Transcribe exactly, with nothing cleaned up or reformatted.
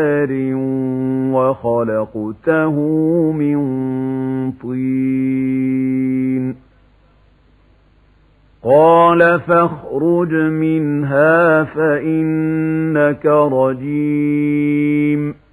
وخلقته من طين قال فاخرج منها فإنك رجيم